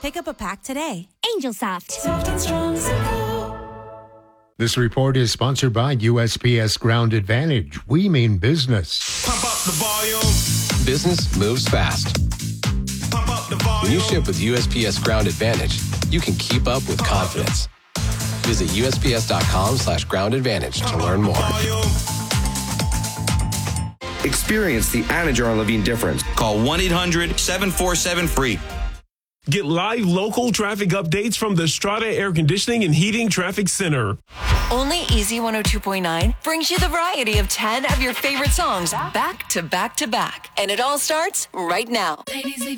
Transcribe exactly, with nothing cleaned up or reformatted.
Pick up a pack today. Angel Soft. Soft and strong support. This report is sponsored by U S P S Ground Advantage. We mean business. Pump up the volume. Business moves fast. Pump up the volume. When you ship with U S P S Ground Advantage, you can keep up with confidence. Visit USPS.com slash ground advantage to learn more. Experience the Anajar Levine difference. Call one eight hundred seven four seven free. Get live local traffic updates from the Strata Air Conditioning and Heating Traffic Center. Only Easy one oh two point nine brings you the variety of ten of your favorite songs back to back to back. And it all starts right now. Ladies,